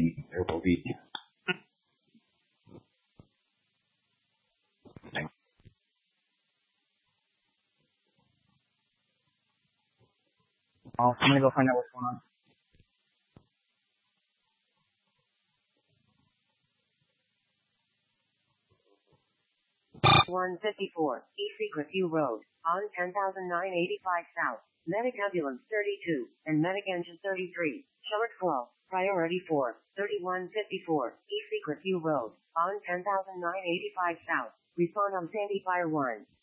name. There will be. Thanks. I'm gonna go find out what's going on. 154, E-Secret View Road, on 10,985 South, Medic Ambulance 32, and Medic Engine 33, short flow, priority 4, 3154, E-Secret View Road, on 10,985 South, respond on Sandy Fire 1.